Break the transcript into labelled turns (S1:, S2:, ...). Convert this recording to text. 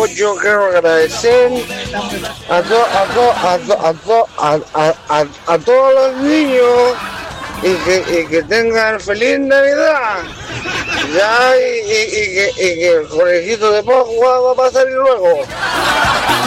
S1: pues yo quiero agradecer a todos los niños y que tengan feliz Navidad. Ya, y que el conejito de Pascua va a salir luego.